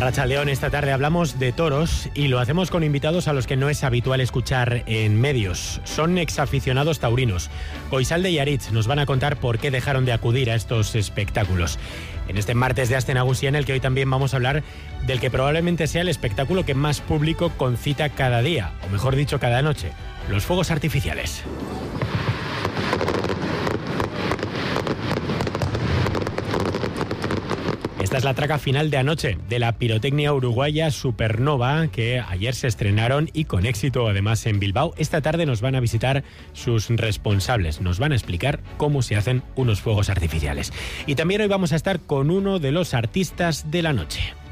Arratsaldeón, esta tarde hablamos de toros y lo hacemos con invitados a los que no es habitual escuchar en medios. Son exaficionados taurinos. Goizalde y Aritz nos van a contar por qué dejaron de acudir a estos espectáculos. En este martes de Aste Nagusia, en el que hoy también vamos a hablar del que probablemente sea el espectáculo que más público concita cada día, o mejor dicho, cada noche: los fuegos artificiales. Esta es la traca final de anoche de la pirotecnia uruguaya Supernova, que ayer se estrenaron y con éxito además en Bilbao. Esta tarde nos van a visitar sus responsables, nos van a explicar cómo se hacen unos fuegos artificiales. Y también hoy vamos a estar con uno de los artistas de la noche.